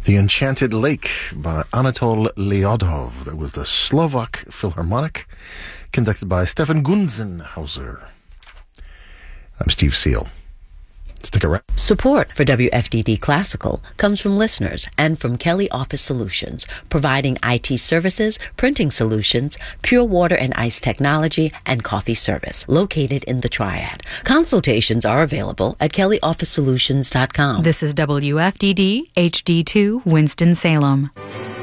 The Enchanted Lake by Anatol Lyodov. That was the Slovak Philharmonic, conducted by Stefan Gunzenhauser. I'm Steve Seal. Stick around. Support for WFDD Classical comes from listeners and from Kelly Office Solutions, providing IT services, printing solutions, pure water and ice technology, and coffee service, located in the Triad. Consultations are available at kellyofficesolutions.com. This is WFDD HD2 Winston-Salem.